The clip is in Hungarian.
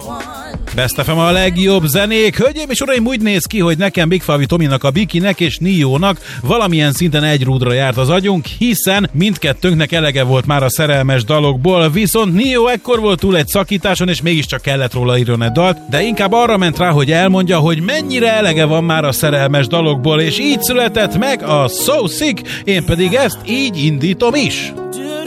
Best FM a legjobb zenék. Hölgyeim és uraim, úgy néz ki, hogy nekem Big Favi Tominak, a Bikinek és Niónak valamilyen szinten egy rúdra járt az agyunk, hiszen mindkettőnknek elege volt már a szerelmes dalokból, viszont Nió ekkor volt túl egy szakításon, és mégiscsak kellett róla írjon egy dalt, de inkább arra ment rá, hogy elmondja, hogy mennyire elege van már a szerelmes dalokból, és így született meg a So Sick, én pedig ezt így indítom is.